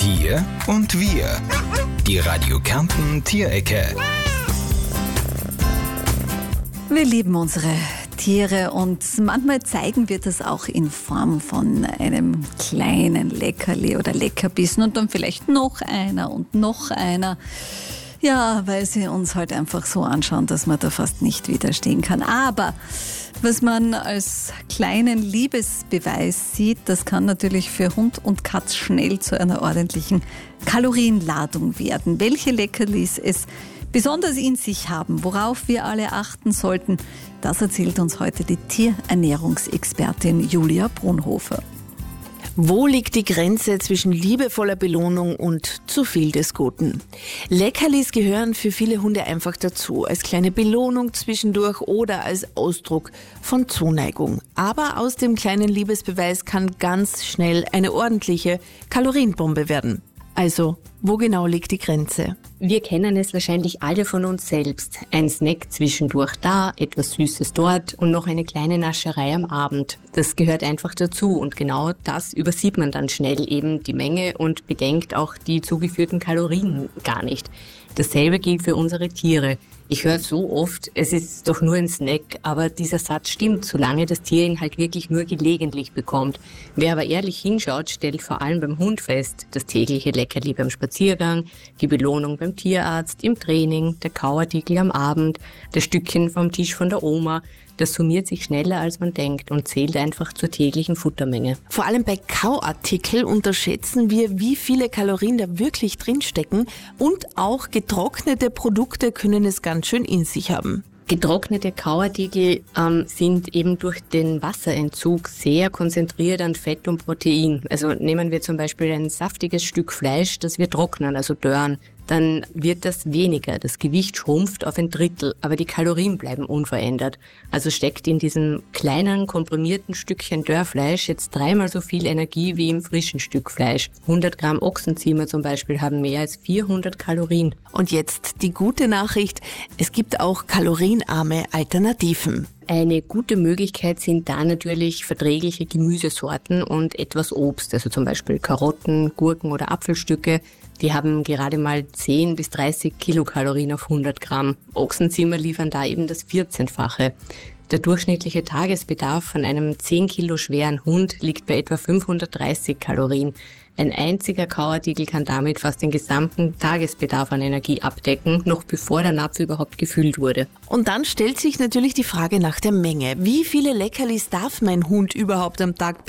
Tier und Wir. Die Radio Kärnten Tierecke. Wir lieben unsere Tiere und manchmal zeigen wir das auch in Form von einem kleinen Leckerli oder Leckerbissen und dann vielleicht noch einer und noch einer. Ja, weil sie uns halt einfach so anschauen, dass man da fast nicht widerstehen kann. Aber was man als kleinen Liebesbeweis sieht, das kann natürlich für Hund und Katz schnell zu einer ordentlichen Kalorienladung werden. Welche Leckerlis es besonders in sich haben, worauf wir alle achten sollten, das erzählt uns heute die Tierernährungsexpertin Julia Brunhofer. Wo liegt die Grenze zwischen liebevoller Belohnung und zu viel des Guten? Leckerlis gehören für viele Hunde einfach dazu, als kleine Belohnung zwischendurch oder als Ausdruck von Zuneigung. Aber aus dem kleinen Liebesbeweis kann ganz schnell eine ordentliche Kalorienbombe werden. Also, wo genau liegt die Grenze? Wir kennen es wahrscheinlich alle von uns selbst. Ein Snack zwischendurch da, etwas Süßes dort und noch eine kleine Nascherei am Abend. Das gehört einfach dazu und genau das übersieht man dann schnell, eben die Menge, und bedenkt auch die zugeführten Kalorien gar nicht. Dasselbe gilt für unsere Tiere. Ich höre so oft, es ist doch nur ein Snack, aber dieser Satz stimmt, solange das Tier ihn halt wirklich nur gelegentlich bekommt. Wer aber ehrlich hinschaut, stellt vor allem beim Hund fest, das tägliche Leckerli beim Spaziergang, die Belohnung beim Tierarzt, im Training, der Kauartikel am Abend, das Stückchen vom Tisch von der Oma, das summiert sich schneller, als man denkt und zählt einfach zur täglichen Futtermenge. Vor allem bei Kauartikel unterschätzen wir, wie viele Kalorien da wirklich drinstecken, und auch getrocknete Produkte können es ganz schön in sich haben. Getrocknete Kauartikel sind eben durch den Wasserentzug sehr konzentriert an Fett und Protein. Also nehmen wir zum Beispiel ein saftiges Stück Fleisch, das wir trocknen, also dörren, dann wird das weniger. Das Gewicht schrumpft auf 1/3, aber die Kalorien bleiben unverändert. Also steckt in diesem kleinen, komprimierten Stückchen Dörrfleisch jetzt 3-mal so viel Energie wie im frischen Stück Fleisch. 100 Gramm Ochsenziemer zum Beispiel haben mehr als 400 Kalorien. Und jetzt die gute Nachricht, es gibt auch kalorienarme Alternativen. Eine gute Möglichkeit sind da natürlich verträgliche Gemüsesorten und etwas Obst, also zum Beispiel Karotten, Gurken oder Apfelstücke. Die haben gerade mal 10 bis 30 Kilokalorien auf 100 Gramm. Ochsenziemer liefern da eben das 14-fache. Der durchschnittliche Tagesbedarf von einem 10 Kilo schweren Hund liegt bei etwa 530 Kalorien. Ein einziger Kauartikel kann damit fast den gesamten Tagesbedarf an Energie abdecken, noch bevor der Napf überhaupt gefüllt wurde. Und dann stellt sich natürlich die Frage nach der Menge. Wie viele Leckerlis darf mein Hund überhaupt am Tag